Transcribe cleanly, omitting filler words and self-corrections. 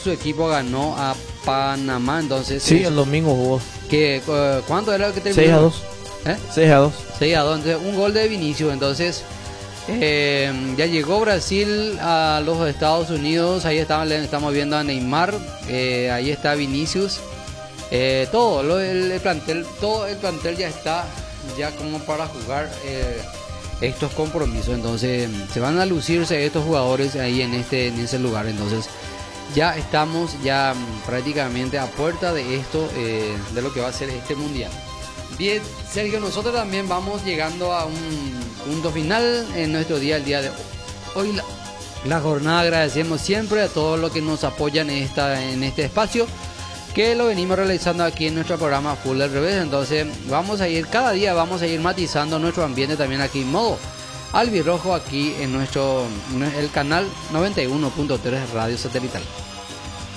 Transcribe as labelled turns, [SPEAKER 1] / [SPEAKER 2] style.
[SPEAKER 1] su equipo ganó a Panamá, entonces...
[SPEAKER 2] Sí, el domingo jugó.
[SPEAKER 1] ¿Cuánto era lo que terminó?
[SPEAKER 2] 6-2.
[SPEAKER 1] ¿Eh?
[SPEAKER 2] 6-2.
[SPEAKER 1] 6-2, entonces un gol de Vinicius, entonces ya llegó Brasil a los Estados Unidos, ahí estamos viendo a Neymar, ahí está Vinicius, todo el plantel ya está ya como para jugar estos compromisos, entonces se van a lucirse estos jugadores ahí en ese lugar, entonces ya estamos ya prácticamente a puerta de esto, de lo que va a ser este mundial. Bien, Sergio, nosotros también vamos llegando a un punto final en nuestro día, el día de hoy. La jornada, agradecemos siempre a todos los que nos apoyan en este espacio, que lo venimos realizando aquí en nuestro programa Full al Revés. Entonces, cada día vamos a ir matizando nuestro ambiente también aquí en modo albirrojo, aquí en el canal 91.3 Radio Satelital.